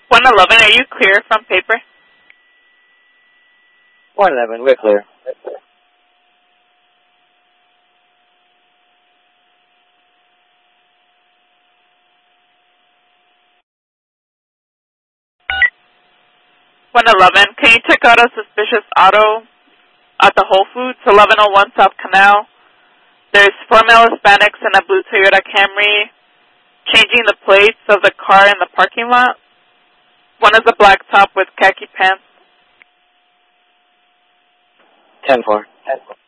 111, are you clear from paper? 111, we're clear. Can you check out a suspicious auto at the Whole Foods, 1101 South Canal? There's 4 male Hispanics in a blue Toyota Camry changing the plates of the car in the parking lot. One is a black top with khaki pants. 10-4.